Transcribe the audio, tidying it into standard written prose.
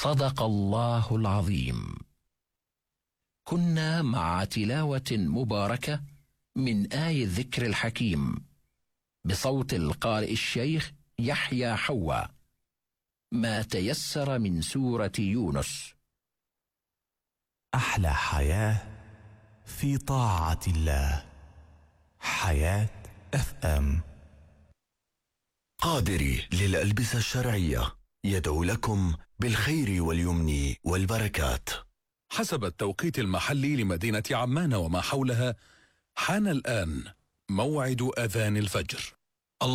صدق الله العظيم. كنا مع تلاوة مباركة من آي الذكر الحكيم بصوت القارئ الشيخ يحيى حوا، ما تيسر من سورة يونس. أحلى حياة في طاعة الله. حياة FM. قادري للألبسة الشرعية يدعو لكم بالخير واليمن والبركات. حسب التوقيت المحلي لمدينة عمان وما حولها، حان الآن موعد أذان الفجر.